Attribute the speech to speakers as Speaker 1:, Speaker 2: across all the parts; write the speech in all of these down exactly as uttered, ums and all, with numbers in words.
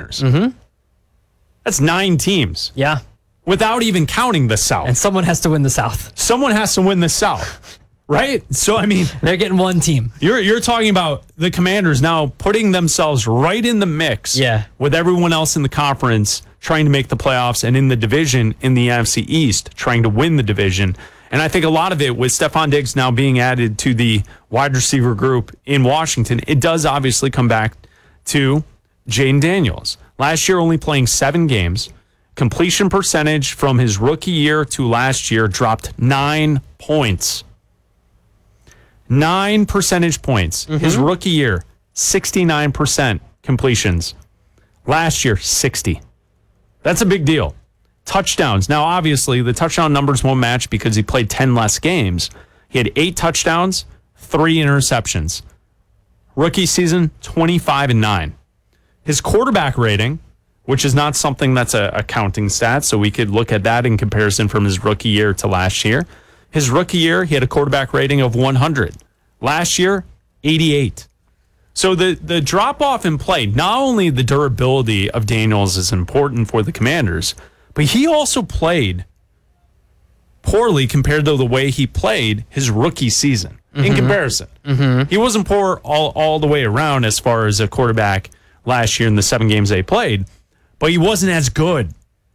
Speaker 1: Commanders.
Speaker 2: Mm-hmm.
Speaker 1: That's nine teams.
Speaker 2: Yeah.
Speaker 1: Without even counting the South.
Speaker 2: And someone has to win the South.
Speaker 1: Someone has to win the South, right? So, I mean...
Speaker 2: They're getting one team.
Speaker 1: You're you're talking about the Commanders now putting themselves right in the mix
Speaker 2: yeah.
Speaker 1: with everyone else in the conference trying to make the playoffs, and in the division in the N F C East trying to win the division. And I think a lot of it with Stefon Diggs now being added to the wide receiver group in Washington, it does obviously come back to Jayden Daniels. Last year only playing seven games. Completion percentage from his rookie year to last year dropped nine points. Nine percentage points. Mm-hmm. His rookie year, sixty-nine percent completions. Last year, sixty. That's a big deal. Touchdowns. Now, obviously, the touchdown numbers won't match because he played ten less games. He had eight touchdowns, three interceptions. Rookie season, twenty-five and nine. His quarterback rating, which is not something that's a, a counting stat, so we could look at that in comparison from his rookie year to last year. His rookie year, he had a quarterback rating of one hundred. Last year, eighty-eight. So the, the drop-off in play, not only the durability of Daniels is important for the Commanders, but he also played poorly compared to the way he played his rookie season. Mm-hmm. In comparison. Mm-hmm. He wasn't poor all, all the way around as far as a quarterback last year in the seven games they played, but he wasn't as good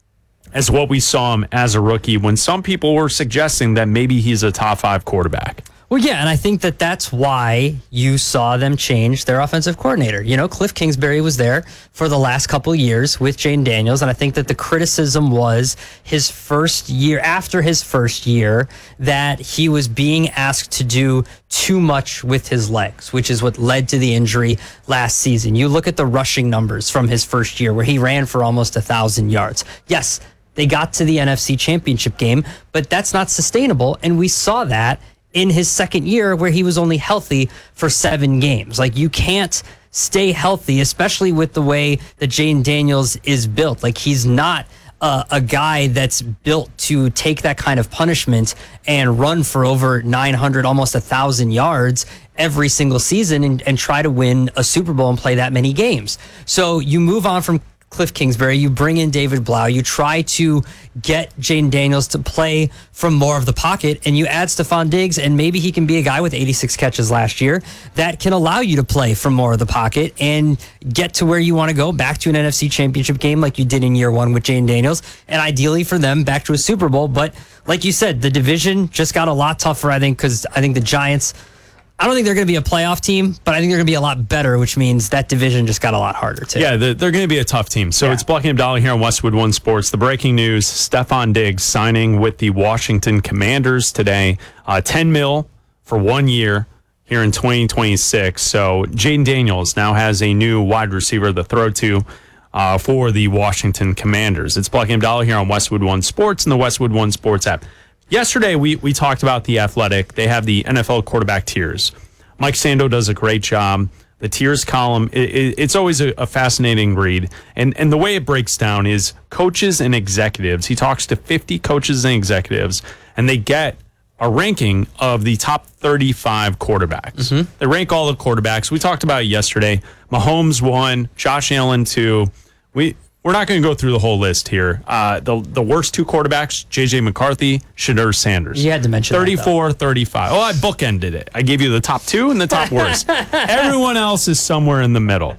Speaker 1: as what we saw him as a rookie when some people were suggesting that maybe he's a top five quarterback.
Speaker 2: Well, yeah, and I think that that's why you saw them change their offensive coordinator. You know, Cliff Kingsbury was there for the last couple of years with Jayden Daniels, and I think that the criticism was his first year, after his first year, that he was being asked to do too much with his legs, which is what led to the injury last season. You look at the rushing numbers from his first year where he ran for almost one thousand yards. Yes, they got to the N F C Championship game, but that's not sustainable, and we saw that in his second year where he was only healthy for seven games. Like, you can't stay healthy, especially with the way that Jayden Daniels is built. Like, he's not uh, a guy that's built to take that kind of punishment and run for over nine hundred, almost one thousand yards every single season and, and try to win a Super Bowl and play that many games. So you move on from Cliff Kingsbury, you bring in David Blau, you try to get Jayden Daniels to play from more of the pocket, and you add Stefon Diggs, and maybe he can be a guy with eighty-six catches last year that can allow you to play from more of the pocket and get to where you want to go, back to an N F C Championship game like you did in year one with Jayden Daniels, and ideally for them back to a Super Bowl. But like you said, the division just got a lot tougher, I think, because I think the Giants, I don't think they're going to be a playoff team, but I think they're going to be a lot better, which means that division just got a lot harder, too.
Speaker 1: Yeah, they're, they're going to be a tough team. So yeah. It's Bucky Abdallah here on Westwood One Sports. The breaking news, Stefon Diggs signing with the Washington Commanders today. Uh, ten mil for one year here in twenty twenty-six. So Jayden Daniels now has a new wide receiver to throw to uh, for the Washington Commanders. It's Bucky Abdallah here on Westwood One Sports and the Westwood One Sports app. Yesterday, we, we talked about The Athletic. They have the N F L quarterback tiers. Mike Sando does a great job. The tiers column, it, it, it's always a, a fascinating read. And, and the way it breaks down is coaches and executives. He talks to fifty coaches and executives, and they get a ranking of the top thirty-five quarterbacks. Mm-hmm. They rank all the quarterbacks. We talked about it yesterday. Mahomes one, Josh Allen two. We... We're not going to go through the whole list here. Uh, the the worst two quarterbacks, J J McCarthy, Shedeur Sanders.
Speaker 2: You had to mention
Speaker 1: thirty-four, thirty-five. Oh, I bookended it. I gave you the top two and the top worst. Everyone else is somewhere in the middle.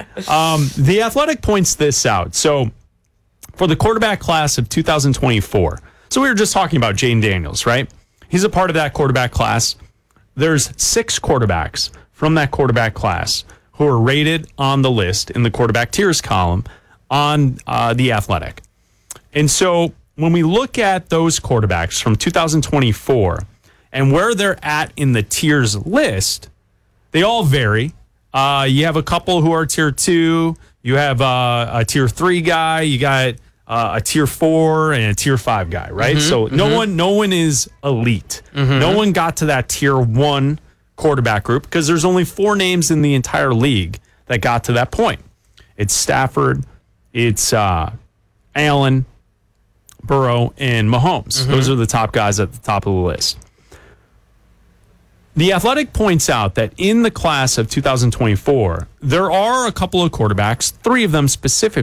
Speaker 1: Um, the Athletic points this out. So for the quarterback class of two thousand twenty-four, so we were just talking about Jayden Daniels, right? He's a part of that quarterback class. There's six quarterbacks from that quarterback class who are rated on the list in the quarterback tiers column on uh, The Athletic. And so when we look at those quarterbacks from two thousand twenty-four and where they're at in the tiers list, they all vary. Uh, you have a couple who are tier two. You have uh, a tier three guy. You got uh, a tier four and a tier five guy, right? Mm-hmm, so mm-hmm. no one, no one is elite. Mm-hmm. No one got to that tier one quarterback group because there's only four names in the entire league that got to that point. It's Stafford, it's uh, Allen, Burrow, and Mahomes. Mm-hmm. Those are the top guys at the top of the list. The Athletic points out that in the class of two thousand twenty-four, there are a couple of quarterbacks, three of them specifically,